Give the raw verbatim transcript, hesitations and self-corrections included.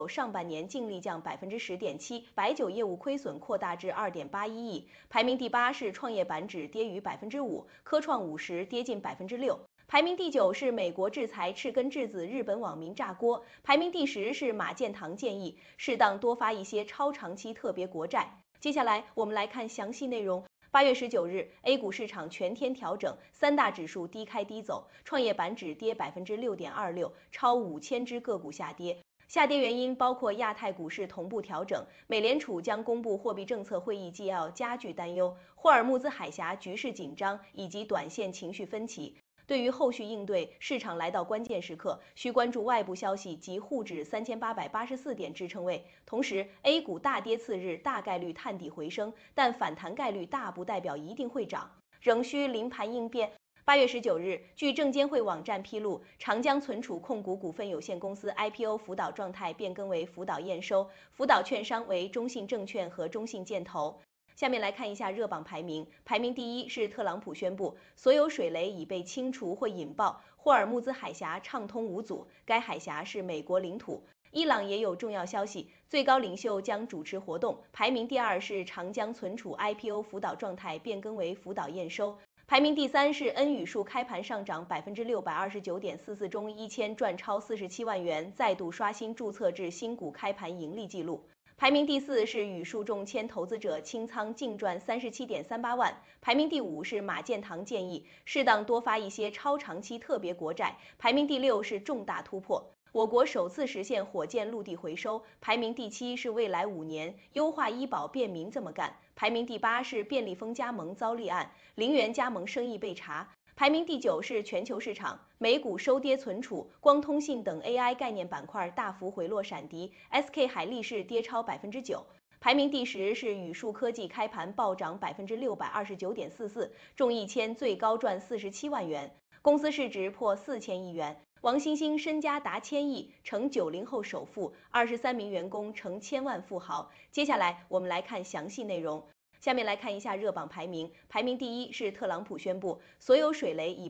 上半年净利降百分之十点七，白酒业务亏损扩大至二点八一亿。排名第八是创业板指跌逾百分之五，科创五十跌近百分之六。排名第九是美国制裁赤根智子日本网民炸锅。排名第十是马建堂建议适当多发一些超长期特别国债。接下来我们来看详细内容。八月十九日 ，A 股市场全天调整，三大指数低开低走，创业板指跌百分之六点二六，超五千只个股下跌。下跌原因包括亚太股市同步调整，美联储将公布货币政策会议纪要加剧担忧，霍尔木兹海峡局势紧张以及短线情绪分歧。对于后续应对，市场来到关键时刻，需关注外部消息及沪指三千八百八十四点支撑位。同时 ，A 股大跌次日大概率探底回升，但反弹概率大不代表一定会涨，仍需临盘应变。八月十九日，据证监会网站披露，长江存储控股股份有限公司 I P O 辅导状态变更为辅导验收，辅导券商为中信证券和中信建投。下面来看一下热榜排名，排名第一是特朗普宣布所有水雷已被清除或引爆，霍尔木兹海峡畅通无阻，该海峡是美国领土。伊朗也有重要消息，最高领袖将主持活动。排名第二是长江存储 I P O 辅导状态变更为辅导验收。排名第三是恩宇数开盘上涨百分之六百二十九点四四，中一千赚超四十七万元，再度刷新注册至新股开盘盈利记录。排名第四是宇数中签投资者清仓净赚三十七点三八万。排名第五是马建堂建议适当多发一些超长期特别国债。排名第六是重大突破，我国首次实现火箭陆地回收。排名第七是未来五年优化医保便民这么干。排名第八是便利蜂加盟遭立案，零元加盟生意被查。排名第九是全球市场，美股收跌存储，光通信等 A I 概念板块大幅回落闪跌 ，S K 海力士跌超百分之九。排名第十是宇数科技开盘暴涨百分之六百二十九点四四，中一千最高赚四十七万元，公司市值破四千亿元。王兴兴身家达千亿，成九零后首富，二十三名员工成千万富豪。接下来我们来看详细内容。下面来看一下热榜排名，排名第一是特朗普宣布所有水雷已